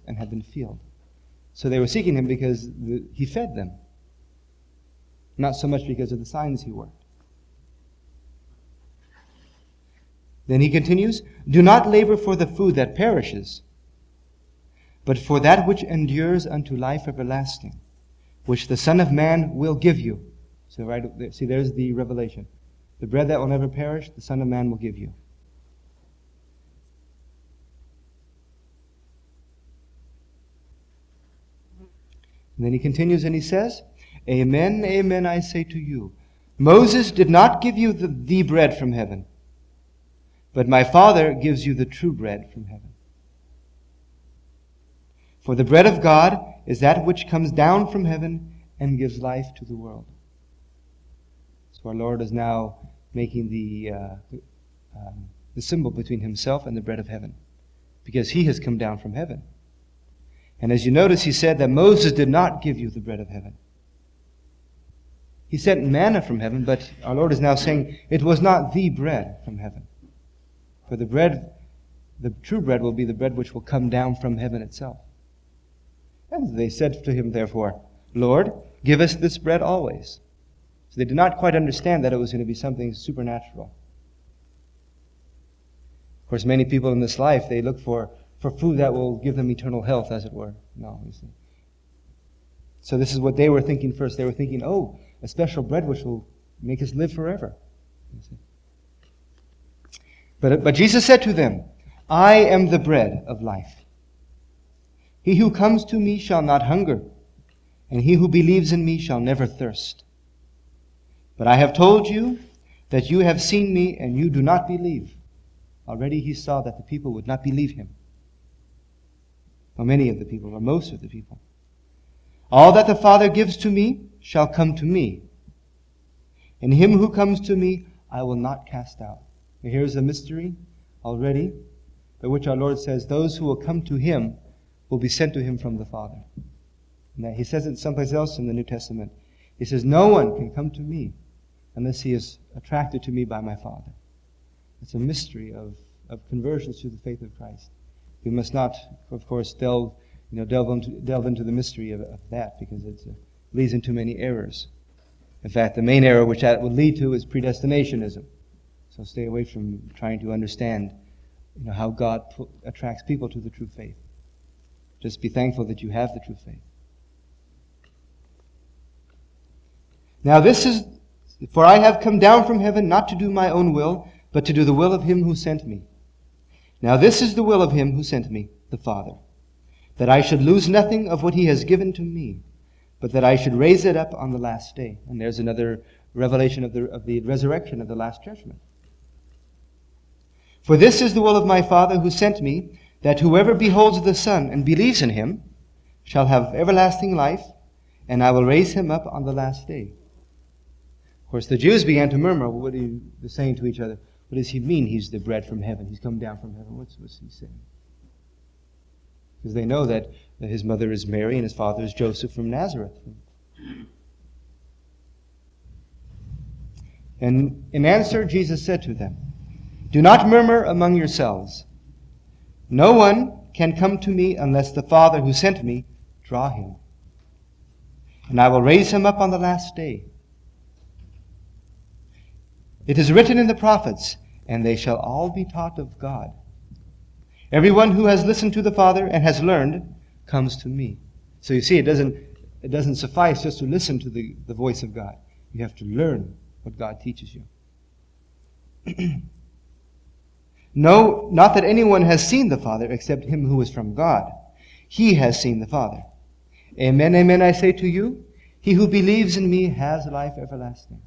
and had been filled. So they were seeking him because he fed them, not so much because of the signs he worked. Then he continues, "Do not labor for the food that perishes, but for that which endures unto life everlasting, which the Son of Man will give you." So right there, see, there's the revelation. The bread that will never perish, the Son of Man will give you. And then he continues and he says, "Amen, amen, I say to you, Moses did not give you the bread from heaven, but my Father gives you the true bread from heaven. For the bread of God is that which comes down from heaven and gives life to the world." So our Lord is now making the symbol between himself and the bread of heaven, because he has come down from heaven. And as you notice, he said that Moses did not give you the bread of heaven. He sent manna from heaven, but our Lord is now saying it was not the bread from heaven. For the true bread will be the bread which will come down from heaven itself. And they said to him, therefore, "Lord, give us this bread always." So they did not quite understand that it was going to be something supernatural. Of course, many people in this life, they look for food that will give them eternal health, as it were. No, you see. So this is what they were thinking first. They were thinking, a special bread which will make us live forever. You see. But Jesus said to them, "I am the bread of life. He who comes to me shall not hunger, and he who believes in me shall never thirst. But I have told you that you have seen me, and you do not believe." Already he saw that the people would not believe him. Or many of the people, or most of the people. "All that the Father gives to me shall come to me, and him who comes to me I will not cast out." And here's a mystery already, by which our Lord says those who will come to him will be sent to him from the Father. And he says it someplace else in the New Testament. He says, "No one can come to me unless he is attracted to me by my Father." It's a mystery of conversions to the faith of Christ. We must not, of course, delve into the mystery of that, because it leads into many errors. In fact, the main error which that would lead to is predestinationism. So stay away from trying to understand how God attracts people to the true faith. Just be thankful that you have the true faith. "Now for I have come down from heaven not to do my own will, but to do the will of him who sent me. Now this is the will of him who sent me, the Father, that I should lose nothing of what he has given to me, but that I should raise it up on the last day." And there's another revelation of the resurrection of the last judgment. "For this is the will of my Father who sent me, that whoever beholds the Son and believes in him shall have everlasting life, and I will raise him up on the last day." Of course, the Jews began to murmur. What are you saying to each other? What does he mean he's the bread from heaven? He's come down from heaven. What's he saying? Because they know that his mother is Mary and his father is Joseph from Nazareth. And in answer, Jesus said to them, "Do not murmur among yourselves. No one can come to me unless the Father who sent me draw him. And I will raise him up on the last day. It is written in the prophets, and they shall all be taught of God. Everyone who has listened to the Father and has learned comes to me." So you see, it doesn't suffice just to listen to the voice of God. You have to learn what God teaches you. "No, not that anyone has seen the Father except him who is from God. He has seen the Father. Amen, amen, I say to you, he who believes in me has life everlasting."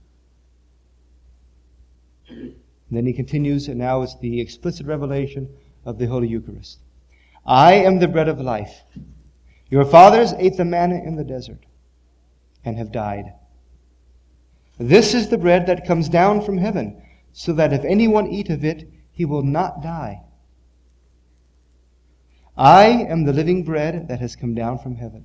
And then he continues, and now it's the explicit revelation of the Holy Eucharist. "I am the bread of life. Your fathers ate the manna in the desert and have died. This is the bread that comes down from heaven, so that if anyone eat of it, he will not die. I am the living bread that has come down from heaven.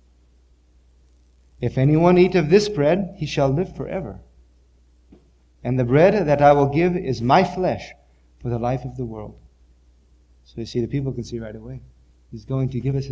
If anyone eat of this bread, he shall live forever. And the bread that I will give is my flesh for the life of the world." So you see, the people can see right away. He's going to give us